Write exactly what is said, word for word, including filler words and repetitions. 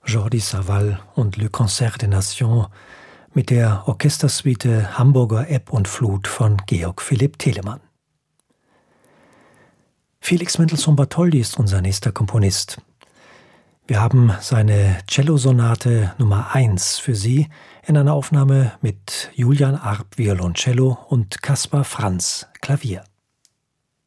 Jordi Savall und Le Concert des Nations mit der Orchestersuite Hamburger Ebb und Flut von Georg Philipp Telemann. Felix Mendelssohn-Bartholdy ist unser nächster Komponist. Wir haben seine Cellosonate Nummer eins für Sie in einer Aufnahme mit Julian Arp Violoncello und Kaspar Franz Klavier.